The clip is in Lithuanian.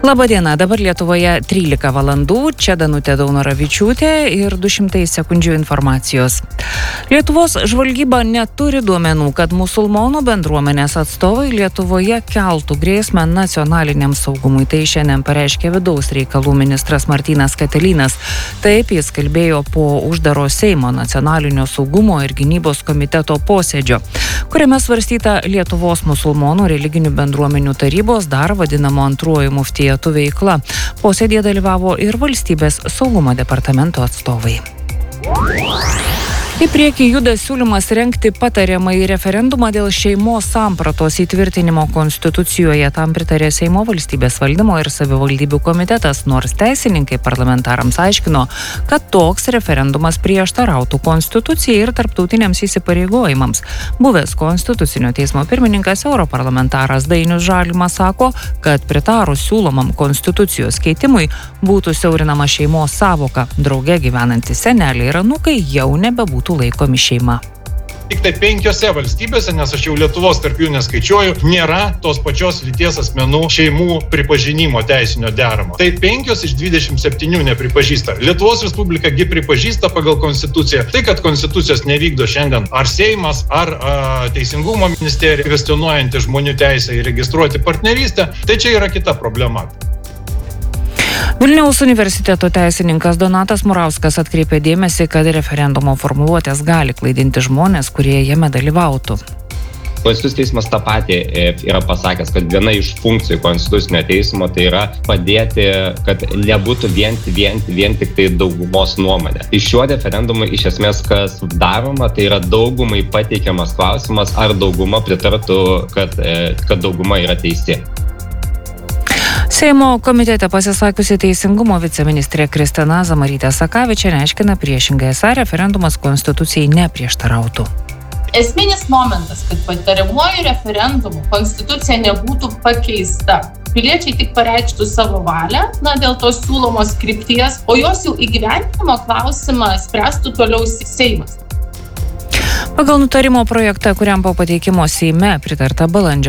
Labadiena, dabar Lietuvoje 13 valandų, čia Danutė Daunoravičiūtė ir 200 sekundžių informacijos. Lietuvos žvalgyba neturi duomenų, kad musulmonų bendruomenės atstovai Lietuvoje keltų grėsmę nacionaliniam saugumui. Tai šiandien pareiškė vidaus reikalų ministras Martynas Katilinas. Taip jis kalbėjo po uždaro Seimo nacionalinio saugumo ir gynybos komiteto posėdžio, kuriame svarstyta Lietuvos musulmonų religinių bendruomenių tarybos, dar vadinamo antruoju muftijatu veikla. Posėdėje dalyvavo ir valstybės saugumo departamento atstovai. Į priekį juda siūlymas rengti patariamąjį referendumą dėl šeimos sampratos įtvirtinimo Konstitucijoje. Tam pritarė Seimo valstybės valdymo ir savivaldybių komitetas, nors teisininkai parlamentarams aiškino, kad toks referendumas prieštarautų Konstitucijai ir tarptautiniams įsipareigojimams. Buvęs Konstitucinio teismo pirmininkas europarlamentaras Dainius Žalimas sako, kad pritarus siūlomam Konstitucijos keitimui būtų siaurinama šeimos sąvoka. Drauge gyvenantys seneliai ir anūkai jau nebebūtų laikomi šeima. Tik tai 5 valstybėse, nes aš jau Lietuvos tarp jų neskaičiuoju, nėra tos pačios lyties asmenų šeimų pripažinimo teisinio deramo. Tai 5 iš 27 nepripažįsta. Lietuvos Respublika pripažįsta pagal Konstituciją. Tai, kad Konstitucijos nevykdo šiandien ar Seimas, ar Teisingumo ministerija, kvestionuojanti žmonių teisę įregistruoti partnerystę, tai čia yra kita problema. Vilniaus universiteto teisininkas Donatas Murauskas atkreipė dėmesį, kad referendumo formuluotės gali klaidinti žmonės, kurie jame dalyvautų. Konstitucinis teismas tą patį yra pasakęs, kad viena iš funkcijų Konstitucinio teismo tai yra padėti, kad nebūtų vien tik tai daugumos nuomonė. Iš šio referendumo iš esmės kas daroma, tai yra daugumai pateikiamas klausimas, ar dauguma pritartų, kad dauguma yra teisi. Seimo komitete pasisakiusi Teisingumo viceministrė Kristina Zamarytė Sakavičienė aiškina priešingai, esą referendumas Konstitucijai neprieštarautų. Esminis momentas, kad patariamuoju referendumu Konstitucija nebūtų pakeista. Piliečiai tik pareikštų savo valią, dėl tos siūlomos krypties, o jos jau įgyvendinimo klausimą spręstų toliau Seimas. Pagal nutarimo projektą, kuriam po pateikimo Seime pritarta balandžio